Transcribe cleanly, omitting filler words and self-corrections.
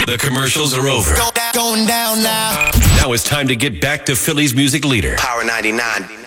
The commercials are over. Going down now. Now it's time to get back to Philly's music leader. Power 99.